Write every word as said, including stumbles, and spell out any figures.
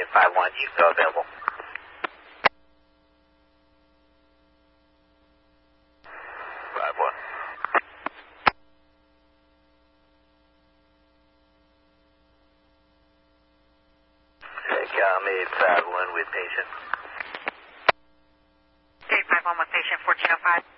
eight five one, you go available. five one. Take eight five one with patient. eight five one with patient, fourteen oh five.